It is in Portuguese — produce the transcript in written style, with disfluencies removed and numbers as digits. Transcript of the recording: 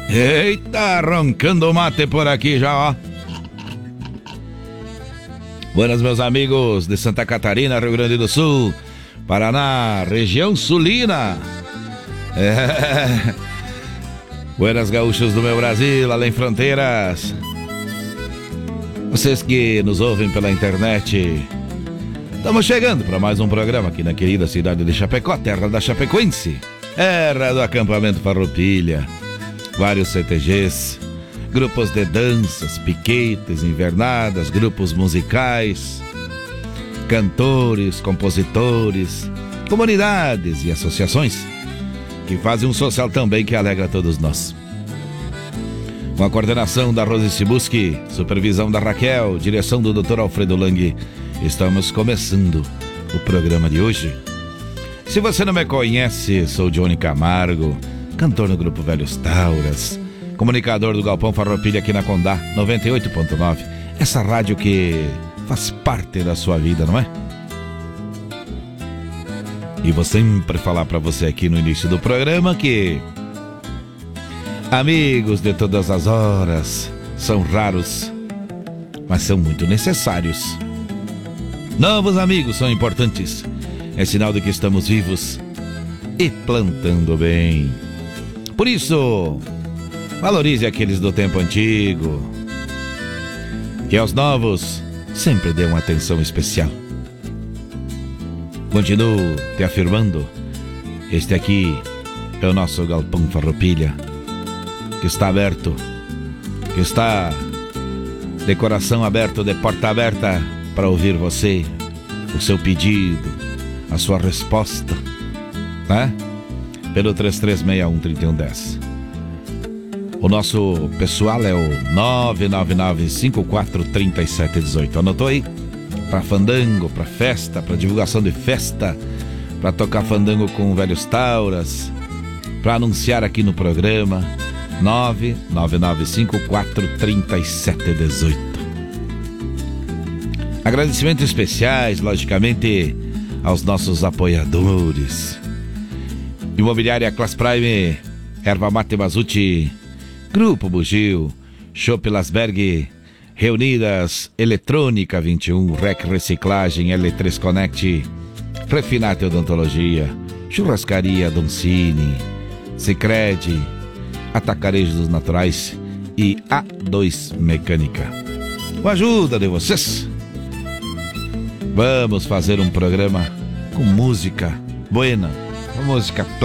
Eita, roncando mate por aqui já, ó. Buenas, meus amigos de Santa Catarina, Rio Grande do Sul, Paraná, região sulina. Buenas, gaúchos do meu Brasil, além fronteiras. Vocês que nos ouvem pela internet, estamos chegando para mais um programa aqui na querida cidade de Chapecó, terra da Chapecoense, terra do acampamento Farroupilha. Vários CTGs, grupos de danças, piquetes, invernadas, grupos musicais, cantores, compositores, comunidades e associações que fazem um social também que alegra todos nós. Com a coordenação da Rose Sibuski, supervisão da Raquel, direção do Dr. Alfredo Lang, estamos começando o programa de hoje. Se você não me conhece, sou Johnny Camargo, cantor no grupo Velhos Tauras, comunicador do Galpão Farroupilha aqui na Condá 98.9, essa rádio que faz parte da sua vida, não é? E vou sempre falar para você aqui no início do programa que amigos de todas as horas são raros, mas são muito necessários. Novos amigos são importantes, é sinal de que estamos vivos e plantando bem. Por isso, valorize aqueles do tempo antigo, que aos novos sempre dê uma atenção especial. Continuo te afirmando, este aqui é o nosso Galpão Farroupilha, que está aberto, que está de coração aberto, de porta aberta para ouvir você, o seu pedido, a sua resposta, né? Pelo 3361-3110. O nosso pessoal é o 999-543718. Anotou aí? Para fandango, para festa, para divulgação de festa, para tocar fandango com Velhos Tauras, para anunciar aqui no programa. 999-543718. Agradecimentos especiais, logicamente, aos nossos apoiadores. Imobiliária Class Prime, Erva Mate Mazuti, Grupo Bugio, Chopp Lasberg, Reunidas, Eletrônica 21, Rec Reciclagem, L3 Connect, Refinate Odontologia, Churrascaria Doncini, Sicredi, Atacarejo dos Naturais e A2 Mecânica. Com a ajuda de vocês, vamos fazer um programa com música buena, com música